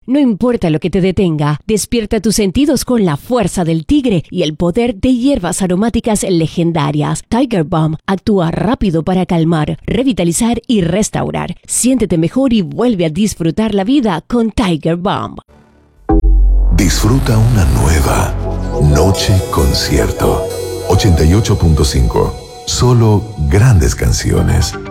No importa lo que te detenga, despierta tus sentidos con la fuerza del tigre y el poder de hierbas aromáticas legendarias. Tiger Balm actúa rápido para calmar, revitalizar y restaurar. Siéntete mejor y vuelve a disfrutar la vida con Tiger Balm. Disfruta una nueva Noche Concierto. 88.5. Solo grandes canciones.